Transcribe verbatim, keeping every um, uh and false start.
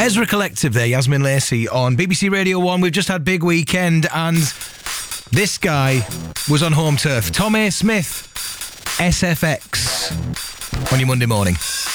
Ezra Collective there, Yasmin Lacey on B B C Radio one. We've just had Big Weekend and this guy was on home turf. Tom A. Smith, S F X, on your Monday morning.